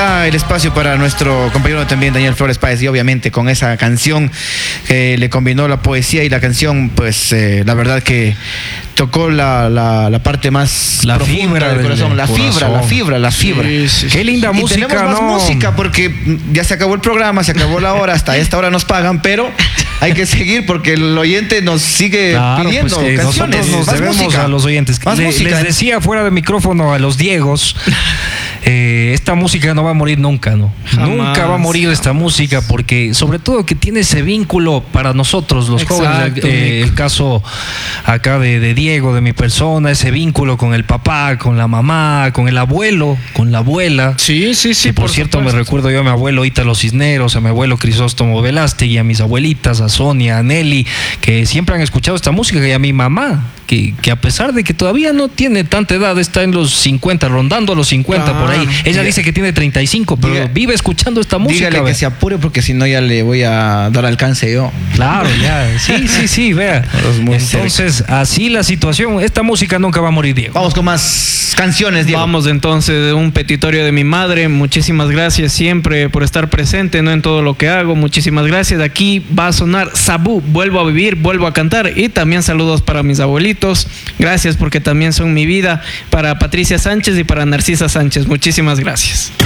está el espacio para nuestro compañero también Daniel Flores Páez, y obviamente con esa canción que le combinó la poesía y la canción, pues la verdad que tocó la parte más la profunda fibra del corazón, la fibra. Sí, sí, qué linda y música, tenemos más música porque ya se acabó el programa, se acabó la hora, hasta esta hora nos pagan, pero hay que seguir porque el oyente nos sigue pidiendo pues canciones. Nosotros nos debemos música a los oyentes. Les decía fuera de micrófono a los Diegos, esta música no va a morir nunca, ¿no? Jamás, nunca va a morir esta música, porque sobre todo que tiene ese vínculo para nosotros los jóvenes, el caso acá de Diego, de mi persona, ese vínculo con el papá, con la mamá, con el abuelo, con la abuela. Sí. Que por cierto me recuerdo yo a mi abuelo Ítalo Cisneros, a mi abuelo Crisóstomo Velástegui, a mis abuelitas, a Sonia, a Nelly, que siempre han escuchado esta música, y a mi mamá, que a pesar de que todavía no tiene tanta edad, está en los 50, rondando los 50 por ahí. Ella dice que tiene 35, pero vive escuchando esta música. Dígale que se apure, porque si no ya le voy a dar alcance yo. Claro, ya. Sí, vea. Entonces, así la situación. Esta música nunca va a morir, Diego. Vamos con más canciones, Diego. Vamos entonces de un petitorio de mi madre. Muchísimas gracias siempre por estar presente, ¿no?, en todo lo que hago. Muchísimas gracias. Aquí va a sonar Sabú, vuelvo a vivir, vuelvo a cantar. Y también saludos para mis abuelitos. Gracias porque también son mi vida. Para Patricia Sánchez y para Narcisa Sánchez. Muchísimas gracias.